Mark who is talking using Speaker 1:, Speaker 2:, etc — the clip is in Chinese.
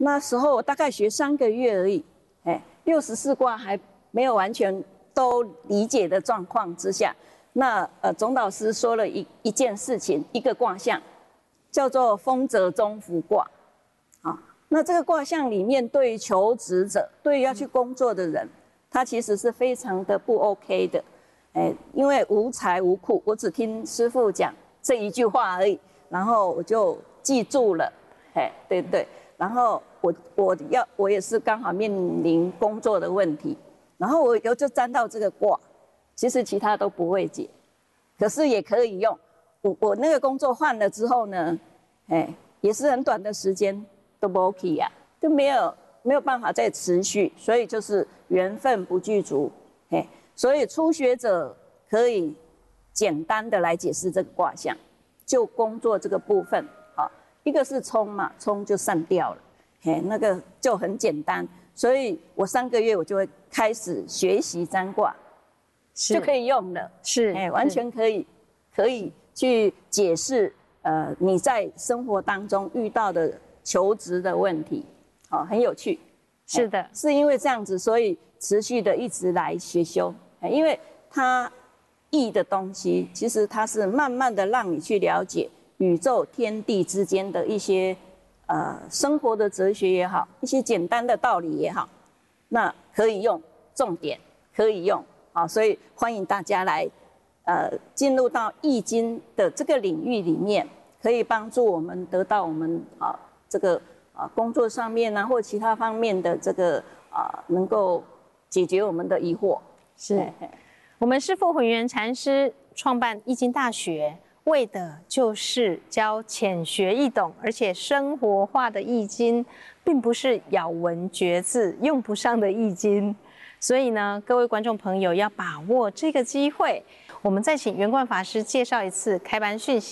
Speaker 1: 那时候我大概学3个月而已，64卦还没有完全都理解的状况之下，那总导师说了一件事情，一个卦象，叫做丰泽中孚卦。那这个卦象里面，对于求职者，对于要去工作的人，他其实是非常的不 OK 的，因为无财无库，我只听师父讲这一句话而已，然后我就记住了，对对，然后我也是刚好面临工作的问题，然后我就沾到这个卦，其实其他都不会解，可是也可以用。我那个工作换了之后呢，也是很短的时间。都不 OK 呀，就没有办法再持续，所以就是缘分不具足，所以初学者可以简单的来解释这个卦象，就工作这个部分，一个是冲嘛，冲就散掉了，那个就很简单，所以我3个月我就会开始学习占卦，就可以用了，完全可以去解释你在生活当中遇到的求职的问题，很有趣。
Speaker 2: 是的，
Speaker 1: 是因为这样子，所以持续的一直来学修。因为它易的东西，其实它是慢慢的让你去了解宇宙天地之间的一些生活的哲学也好，一些简单的道理也好，那可以用，重点可以用。所以欢迎大家来进入到易经的这个领域里面，可以帮助我们得到我们这个工作上面啊，或其他方面的这个能够解决我们的疑惑。
Speaker 2: 是，我们师父混元禅师创办易经大学，为的就是教浅学易懂，而且生活化的易经，并不是咬文嚼字用不上的易经。所以呢，各位观众朋友要把握这个机会。我们再请圆冠法师介绍一次开班讯息。